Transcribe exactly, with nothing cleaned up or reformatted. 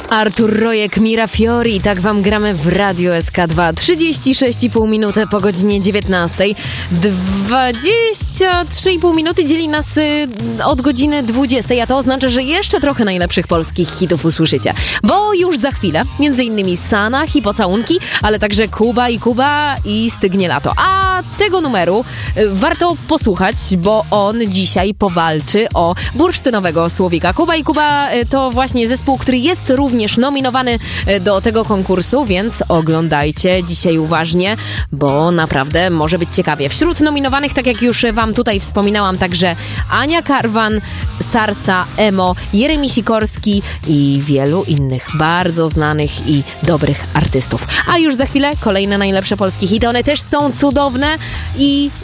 Artur Rojek, Mira Fiori, tak wam gramy w Radio S K dwa. trzydzieści sześć i pół minuty po godzinie dziewiętnastej. dwadzieścia trzy i pół minuty dzieli nas y, od godziny dwudziestej, a to oznacza, że jeszcze trochę najlepszych polskich hitów usłyszycie. Bo już za chwilę, między innymi Sanach i Pocałunki, ale także Kuba i Kuba i Stygnie lato. A tego numeru y, warto posłuchać, bo on dzisiaj powalczy o bursztynowego słowika. Kuba i Kuba y, to właśnie zespół, który jest również nominowany do tego konkursu, więc oglądajcie dzisiaj uważnie, bo naprawdę może być ciekawie. Wśród nominowanych, tak jak już wam tutaj wspominałam, także Ania Karwan, Sarsa, Emo, Jeremi Sikorski i wielu innych bardzo znanych i dobrych artystów. A już za chwilę kolejne najlepsze polskie hity. One też są cudowne i